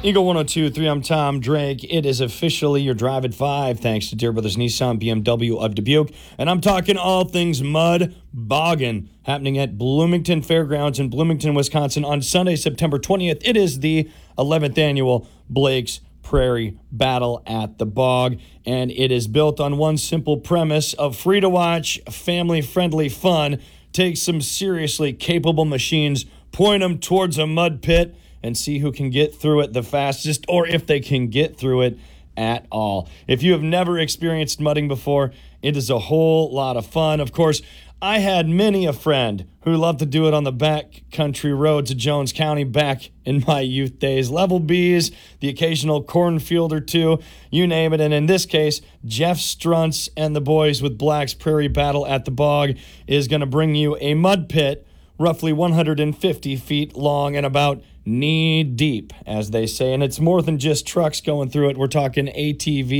Eagle 102.3, I'm Tom Drake. It is officially your Drive at 5, thanks to Deere Brothers Nissan BMW of Dubuque. And I'm talking all things mud boggin', happening at Bloomington Fairgrounds in Bloomington, Wisconsin on Sunday, September 20th. It is the 11th annual Blake's Prairie Battle at the Bog, and it is built on one simple premise of free-to-watch, family-friendly fun. Take some seriously capable machines, point them towards a mud pit, and see who can get through it the fastest, or if they can get through it at all. If you have never experienced mudding before, it is a whole lot of fun. Of course, I had many a friend who loved to do it on the back country roads of Jones County back in my youth days. Level B's, the occasional cornfield or two, you name it. And in this case, Jeff Strunz and the boys with Blake's Prairie Battle at the Bog is going to bring you a mud pit roughly 150 feet long and about knee deep, as they say. And it's more than just trucks going through it. We're talking ATV